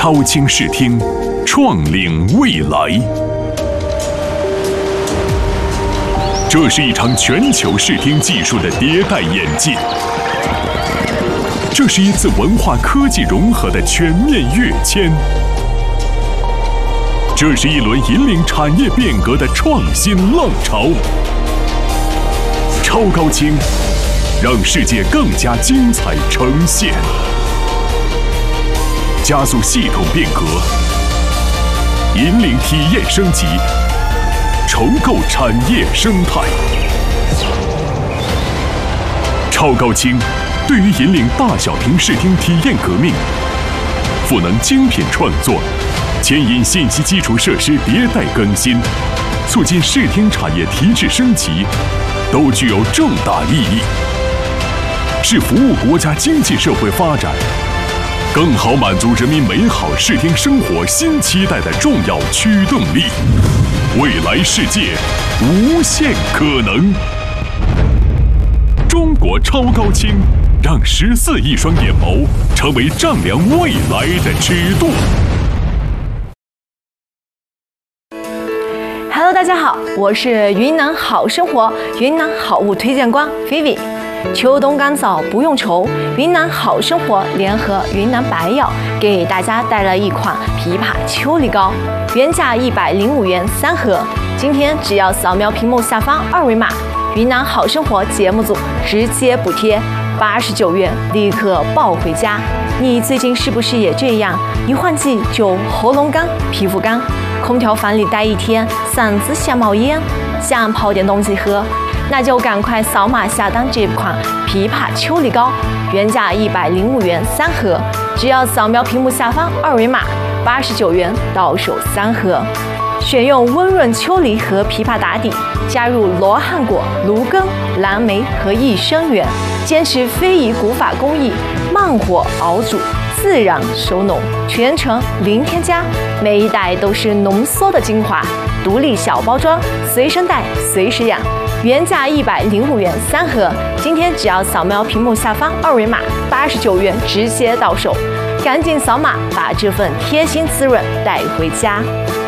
超清视听，创领未来。这是一场全球视听技术的迭代演进，这是一次文化科技融合的全面跃迁，这是一轮引领产业变革的创新浪潮。超高清，让世界更加精彩呈现，加速系统变革，引领体验升级，重构产业生态。超高清对于引领大小屏视听体验革命，赋能精品创作，牵引信息基础设施迭代更新，促进视听产业提质升级，都具有重大意义，是服务国家经济社会发展，更好满足人民美好视听生活新期待的重要驱动力。未来世界无限可能，中国超高清让14亿双眼眸成为丈量未来的尺度。 Hello， 大家好，我是云南好生活云南好物推荐官 Vivi。秋冬干燥不用愁，云南好生活联合云南白药给大家带来一款枇杷秋梨膏，原价105元3盒，今天只要扫描屏幕下方2维码，云南好生活节目组直接补贴89元，立刻抱回家。你最近是不是也这样？一换季就喉咙干、皮肤干，空调房里待一天，嗓子想冒烟，想泡点东西喝，那就赶快扫码下单这款枇杷秋梨膏，原价105元3盒，只要扫描屏幕下方2维码，89元到手3盒。选用温润秋梨和枇杷打底，加入罗汉果、芦根、蓝莓和益生元，坚持非遗古法工艺，慢火熬煮，自然收浓，全程零添加，每一袋都是浓缩的精华，独立小包装，随身带随时养，原价105元3盒，今天只要扫描屏幕下方2维码，89元直接到手，赶紧扫码把这份贴心滋润带回家。